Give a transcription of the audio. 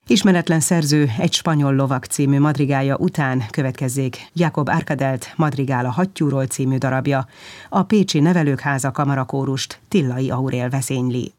Ismeretlen szerző egy spanyol lovag című madrigája után következzék Jacob Arcadelt Madrigál a hattyúról című darabja. A Pécsi Nevelők Háza kamarakórust Tillai Aurél vezényli.